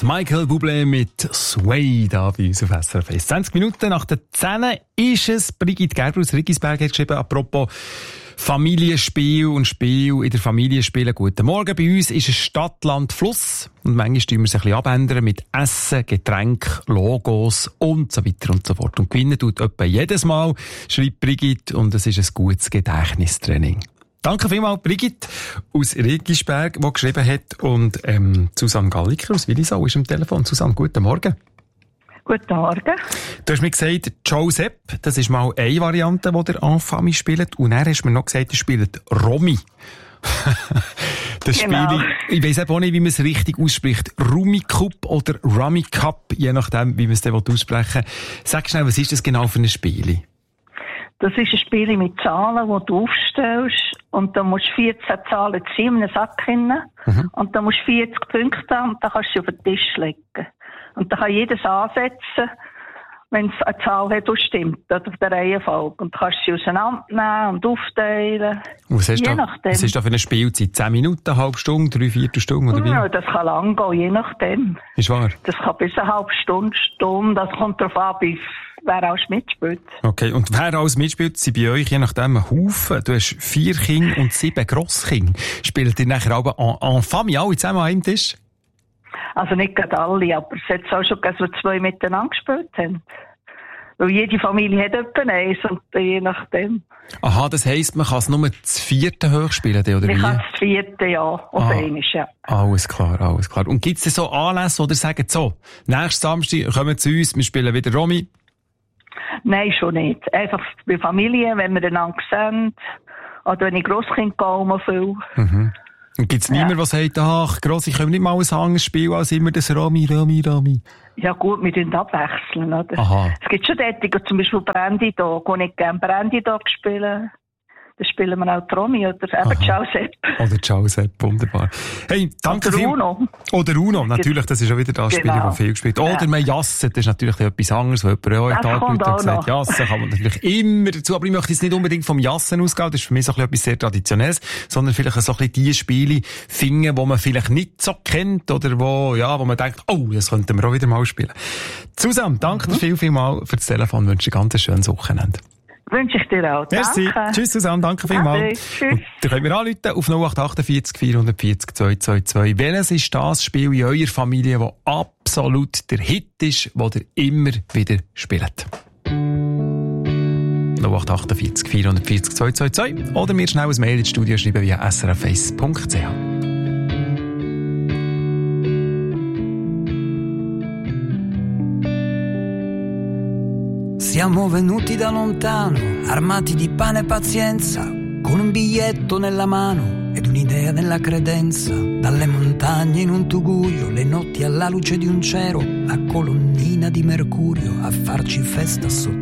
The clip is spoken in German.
Michael Bublé mit Sway da bei uns auf SRF 1. 20 Minuten nach der 10 ist es. Brigitte Gerber aus Riggisberg hat geschrieben, apropos Familienspiel und Spiel in der Familie spielen. Guten Morgen. Bei uns ist es Stadt, Land, Fluss. Und manchmal tun wir es ein bisschen abändern mit Essen, Getränk, Logos und so weiter und so fort. Und gewinnen tut etwa jedes Mal, schreibt Brigitte, und es ist ein gutes Gedächtnistraining. Danke vielmals, Brigitte aus Riggisberg, die geschrieben hat. Und Susanne Galliker aus Willisau ist am Telefon. Susanne, guten Morgen. Guten Morgen. Du hast mir gesagt, Josep, das ist mal eine Variante, die der Enfant spielt. Und dann hast du mir noch gesagt, er spielt Romy. Das genau. Spiel, ich weiss auch nicht, wie man es richtig ausspricht. Rummikub oder Rummikub, je nachdem, wie man es dann aussprechen will. Sag schnell, was ist das genau für ein Spiel? Das ist ein Spiel mit Zahlen, die du aufstellst. Und da musst du 14 Zahlen ziehen in einen Sack hinein. Und da musst du 40 Punkte haben und dann kannst du sie auf den Tisch legen. Und dann kann jedes ansetzen, wenn es eine Zahl hat, die stimmt, oder auf der Reihenfolge. Und dann kannst du sie auseinandernehmen und aufteilen. Was ist da für eine Spielzeit? 10 Minuten, eine halbe Stunde, 3/4 Stunde? Oder wie? Ja, das kann lang gehen, je nachdem. Ist wahr? Das kann bis eine halbe Stunde. Das kommt darauf an, bis wer alles mitspielt. Okay, und wer alles mitspielt, sind bei euch je nachdem ein Haufen. Du hast 4 Kinder und 7 Grosskinder. Spielt ihr nachher aber en famille alle zusammen an einem Tisch? Also nicht gerade alle, aber es hat auch schon gegeben, dass 2 miteinander gespielt haben. Weil jede Familie hat etwa eins und je nachdem. Aha, das heisst, man kann es nur das 4. hochspielen, oder wie? Man kann das 4. ja, und eines, ja. Alles klar. Und gibt es denn so Anlässe, oder sagen so, nächsten Samstag kommen zu uns, wir spielen wieder Romy? Nein, schon nicht. Einfach bei Familie, wenn wir einander sehen, oder wenn ich Grosskind gehe, um viel. Und gibt's niemanden, der sagt, ach, Gross, ich komme nicht mal ein anderes Spiel als immer das Romy? Ja gut, wir tun abwechseln, oder? Aha. Es gibt schon dort, zum Beispiel Brandy Dog, wo ich gerne Brandy Dog spielen. Dann spielen wir auch Romy oder eben Josep. Oder Josep, wunderbar. Hey, danke oder Uno. Oder Uno, natürlich, das ist auch wieder das Spiel, das viel gespielt. Oder man Jassen, das ist natürlich etwas anderes, wo jemand auch angerufen und gesagt, Jassen kann man natürlich immer dazu, aber ich möchte jetzt nicht unbedingt vom Jassen ausgehen, das ist für mich so etwas sehr Traditionelles, sondern vielleicht so ein bisschen die Spiele finden, die man vielleicht nicht so kennt oder wo man denkt, oh, das könnten wir auch wieder mal spielen. Susanne, danke dir vielmals für das Telefon, wünsche dir ein ganz schönes Wochenende. Wünsche ich dir auch. Merci. Danke. Tschüss, Susanne. Danke vielmals. Tschüss. Dann könnt ihr anrufen auf 0848 440 222. Welches ist das Spiel in eurer Familie, das absolut der Hit ist, das ihr immer wieder spielt? 0848 440 222. Oder mir schnell ein Mail ins Studio schreiben via srf1.ch. Siamo venuti da lontano, armati di pane e pazienza, con un biglietto nella mano ed un'idea nella credenza. Dalle montagne in un tugurio, le notti alla luce di un cero, la colonnina di Mercurio a farci festa sotto